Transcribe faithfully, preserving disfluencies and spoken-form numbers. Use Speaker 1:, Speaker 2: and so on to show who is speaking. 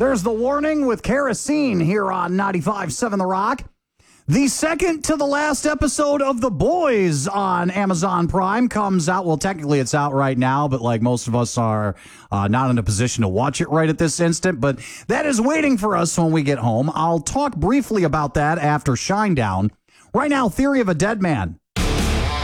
Speaker 1: There's the warning with kerosene here on ninety-five point seven The Rock. The second to the last episode of The Boys on Amazon Prime comes out. Well, technically it's out right now, but like most of us are uh, not in a position to watch it right at this instant. But that is waiting for us when we get home. I'll talk briefly about that after Shinedown. Right now, Theory of a Dead Man